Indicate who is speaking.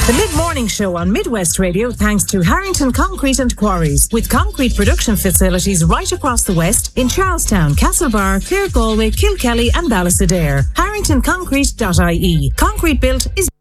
Speaker 1: The mid-morning show on Midwest Radio thanks to Harrington Concrete and Quarries, with concrete production facilities right across the West in Charlestown, Castlebar, Clare, Galway, Kilkelly and Ballysadare. HarringtonConcrete.ie. Concrete built is